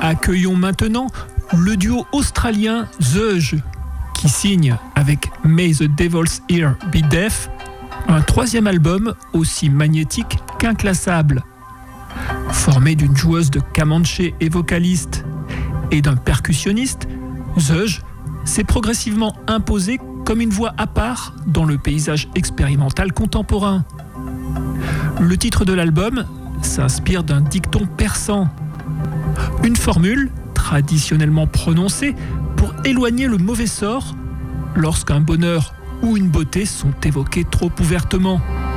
Accueillons maintenant le duo australien Zeuge, qui signe avec May the Devil's Ear Be Deaf un troisième album aussi magnétique qu'inclassable. Formé d'une joueuse de kamanché et vocaliste et d'un percussionniste, Zeuge s'est progressivement imposé comme une voix à part dans le paysage expérimental contemporain. Le titre de l'album s'inspire d'un dicton persan, une formule traditionnellement prononcée pour éloigner le mauvais sort lorsqu'un bonheur ou une beauté sont évoqués trop ouvertement.